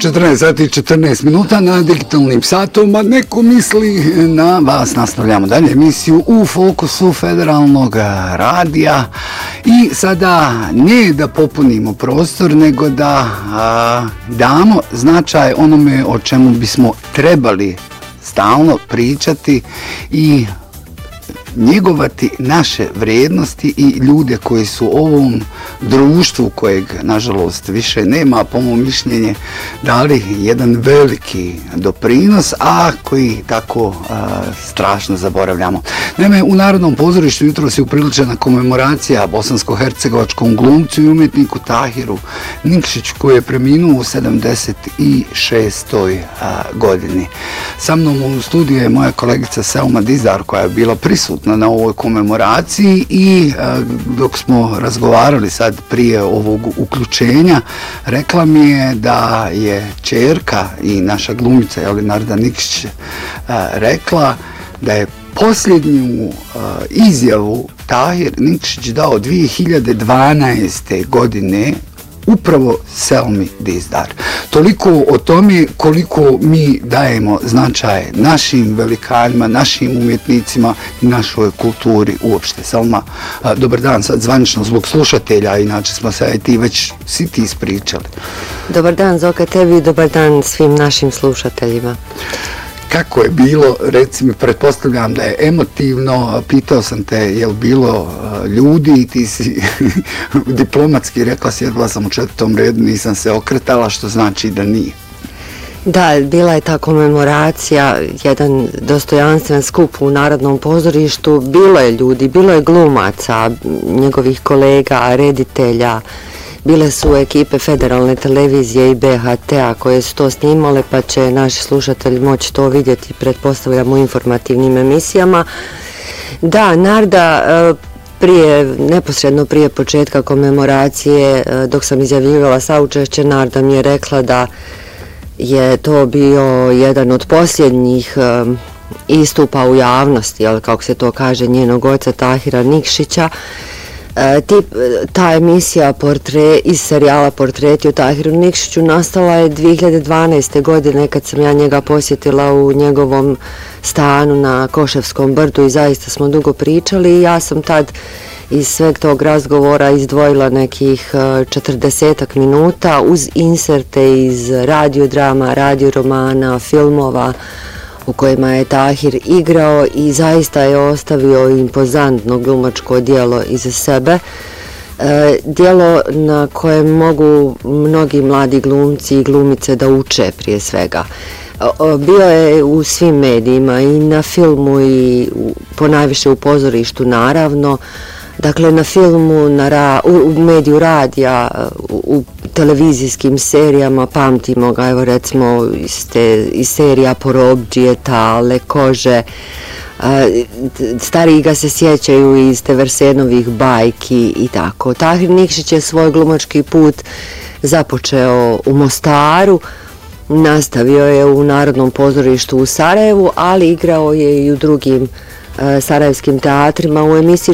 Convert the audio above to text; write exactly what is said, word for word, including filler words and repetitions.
četrnaest sati i četrnaest minuta na digitalnim satom, a neko misli na vas. Nastavljamo dalje emisiju u fokusu Federalnog radija i sada ne da popunimo prostor, nego da a, damo značaj onome o čemu bismo trebali stalno pričati i njegovati naše vrijednosti i ljude koji su u ovom društvu, kojeg nažalost više nema, po mom mišljenje, dali jedan veliki doprinos, a koji tako a, strašno zaboravljamo. Naime, u Narodnom pozorištu jutros je upriličena komemoracija bosansko-hercegovačkom glumcu i umjetniku Tahiru Nikšiću, koji je preminuo u sedamdeset šestoj godini. Sa mnom u studiju je moja kolegica Selma Dizdar, koja je bila prisutna na ovoj komemoraciji i a, dok smo razgovarali sad prije ovog uključenja, rekla mi je da je ćerka i naša glumica Narda Nikšić a, rekla da je posljednju a, izjavu Tahir Nikšić dao dvije hiljade dvanaeste. godine upravo Selmi Dizdar. Toliko o tome koliko mi dajemo značaj našim velikanima, našim umjetnicima i našoj kulturi uopšte. Selma, dobar dan, sad zvanično zbog slušatelja, inače smo se i ti već svi ti ispričali. Dobar dan Zoka tebi i dobar dan svim našim slušateljima. Kako je bilo, recimo, pretpostavljam da je emotivno, pitao sam te je li bilo ljudi i ti si diplomatski rekla, sjedila sam u četvrtom redu, nisam se okretala, što znači da nije. Da, bila je ta komemoracija, jedan dostojanstven skup u Narodnom pozorištu, bilo je ljudi, bilo je glumaca, njegovih kolega, reditelja, bile su ekipe Federalne televizije i B H T-a koje su to snimale, pa će naši slušatelji moći to vidjeti, pretpostavljam, u informativnim emisijama. Da, Narda, prije, neposredno prije početka komemoracije, dok sam izjavljivala saučešće, Narda mi je rekla da je to bio jedan od posljednjih istupa u javnosti, jel, kako se to kaže, njenog oca Tahira Nikšića. E, tip, ta emisija portre, iz serijala Portreti o Tahiru Nikšiću nastala je dvije hiljade dvanaeste. godine kad sam ja njega posjetila u njegovom stanu na Koševskom brdu i zaista smo dugo pričali i ja sam tad iz sveg tog razgovora izdvojila nekih četrdesetak minuta uz inserte iz radiodrama, radioromana, filmova u kojima je Tahir igrao i zaista je ostavio impozantno glumačko djelo iza sebe. E, djelo na kojem mogu mnogi mladi glumci i glumice da uče prije svega. O, bio je u svim medijima i na filmu i u, ponajviše u pozorištu naravno. Dakle, na filmu, na ra, u, u mediju radija, u, u televizijskim serijama, pamtimo ga, evo recimo iz, te, iz serija Porobdžije, Tale, Kože, a, stariji ga se sjećaju iz Teversenovih bajki i tako. Tahir Nikšić je svoj glumački put započeo u Mostaru, nastavio je u Narodnom pozorištu u Sarajevu, ali igrao je i u drugim sarajevskim teatrima. U emisiji